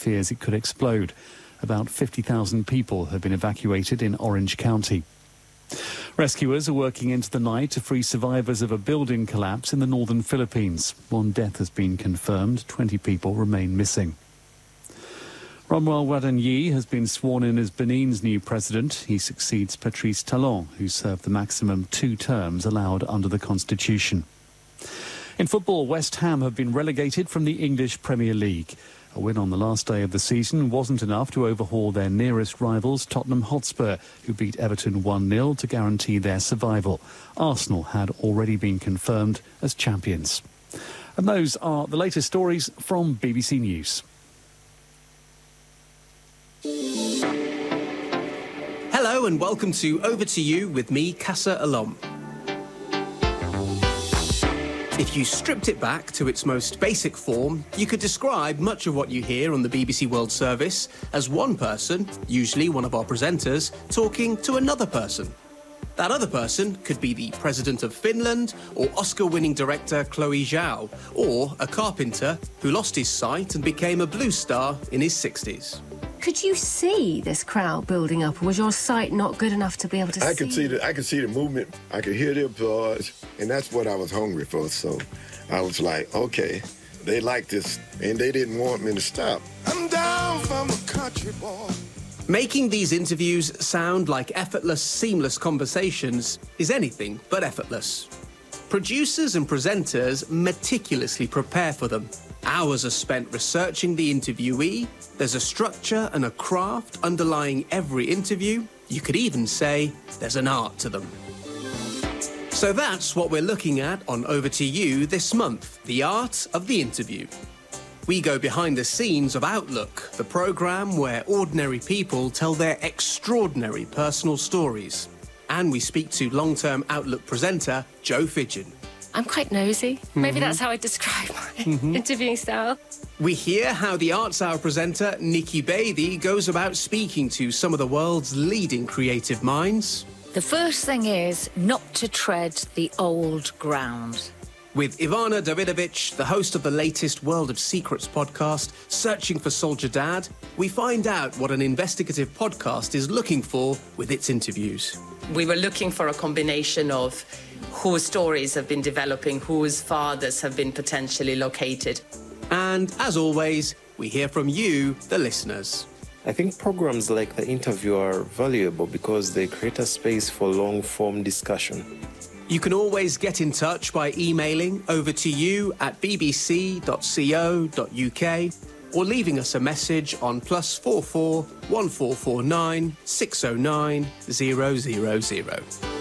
fears it could explode. About 50,000 people have been evacuated in Orange County. Rescuers are working into the night to free survivors of a building collapse in the northern Philippines. One death has been confirmed. 20 people remain missing. Romuald Wadagni has been sworn in as Benin's new president. He succeeds Patrice Talon, who served the maximum 2 terms allowed under the constitution. In football, West Ham have been relegated from the English Premier League. A win on the last day of the season wasn't enough to overhaul their nearest rivals, Tottenham Hotspur, who beat Everton 1-0 to guarantee their survival. Arsenal had already been confirmed as champions. And those are the latest stories from BBC News. Hello and welcome to Over to You with me, Kassa Alom. If you stripped it back to its most basic form, you could describe much of what you hear on the BBC World Service as one person, usually one of our presenters, talking to another person. That other person could be the President of Finland, or Oscar-winning director Chloe Zhao, or a carpenter who lost his sight and became a blue star in his 60s. Could you see this crowd building up, or was your sight not good enough to be able to see? I could see the movement. I could hear the applause, and that's what I was hungry for. So I was like, okay, they like this, and they didn't want me to stop. I'm down from a country boy. Making these interviews sound like effortless, seamless conversations is anything but effortless. Producers and presenters meticulously prepare for them. Hours are spent researching the interviewee. There's a structure and a craft underlying every interview. You could even say there's an art to them. So that's what we're looking at on Over to You this month, the art of the interview. We go behind the scenes of Outlook, the programme where ordinary people tell their extraordinary personal stories. And we speak to long-term Outlook presenter Joe Fidgen. I'm quite nosy. Maybe that's how I describe my interviewing style. We hear how the Arts Hour presenter Nikki Bathey goes about speaking to some of the world's leading creative minds. The first thing is not to tread the old ground. With Ivana Davidovich, the host of the latest World of Secrets podcast, Searching for Soldier Dad, we find out what an investigative podcast is looking for with its interviews. We were looking for a combination of whose stories have been developing, whose fathers have been potentially located. And, as always, we hear from you, the listeners. I think programs like the interview are valuable because they create a space for long-form discussion. You can always get in touch by emailing over to you at bbc.co.uk or leaving us a message on +44 1449 609 000.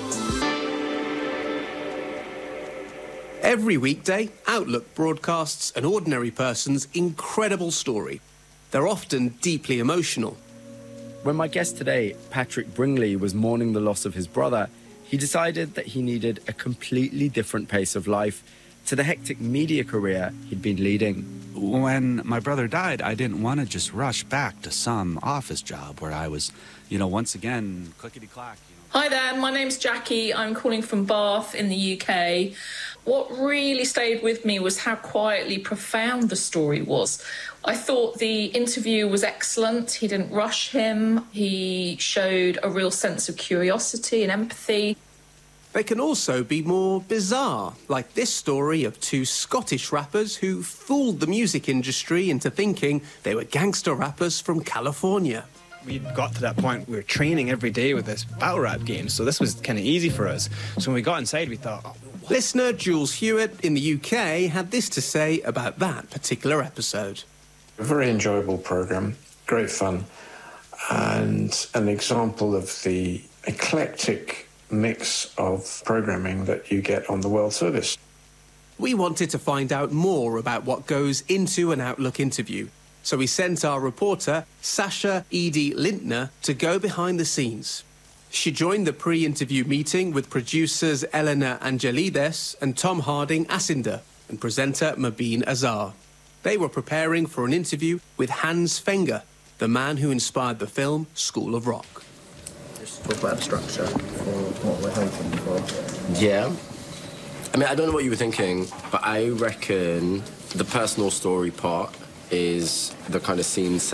Every weekday, Outlook broadcasts an ordinary person's incredible story. They're often deeply emotional. When my guest today, Patrick Bringley, was mourning the loss of his brother, he decided that he needed a completely different pace of life to the hectic media career he'd been leading. When my brother died, I didn't want to just rush back to some office job where I was, once again, clickety-clack. Hi there, my name's Jackie. I'm calling from Bath in the UK. What really stayed with me was how quietly profound the story was. I thought the interview was excellent. He didn't rush him. He showed a real sense of curiosity and empathy. They can also be more bizarre, like this story of 2 Scottish rappers who fooled the music industry into thinking they were gangster rappers from California. We got to that point, we were training every day with this battle rap game, so this was kind of easy for us. So when we got inside, we thought... Listener Jules Hewitt in the UK had this to say about that particular episode. A very enjoyable programme, great fun, and an example of the eclectic mix of programming that you get on the World Service. We wanted to find out more about what goes into an Outlook interview, so we sent our reporter, Sasha Edie Lintner, to go behind the scenes. She joined the pre-interview meeting with producers Elena Angelides and Tom Harding Asinder and presenter Mabeen Azar. They were preparing for an interview with Hans Fenger, the man who inspired the film School of Rock. Just talk about the structure for what we're hoping for. Yeah. I mean, I don't know what you were thinking, but I reckon the personal story part is the kind of scene